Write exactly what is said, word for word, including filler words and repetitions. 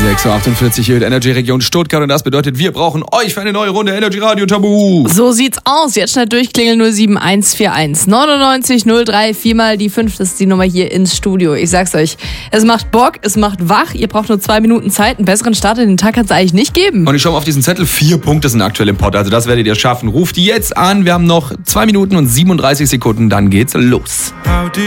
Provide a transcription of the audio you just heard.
sechs Uhr achtundvierzig hier in Energy Region Stuttgart und das bedeutet, wir brauchen euch für eine neue Runde Energy Radio Tabu. So sieht's aus. Jetzt schnell durchklingeln null sieben eins vier eins neunundneunzig null drei, viermal die fünf, das ist die Nummer hier ins Studio. Ich sag's euch, es macht Bock, es macht wach, ihr braucht nur zwei Minuten Zeit, einen besseren Start in den Tag kann es eigentlich nicht geben. Und ich schau mal auf diesen Zettel, vier Punkte sind aktuell im Pott, also das werdet ihr schaffen. Ruft die jetzt an, wir haben noch zwei Minuten und siebenunddreißig Sekunden, dann geht's los.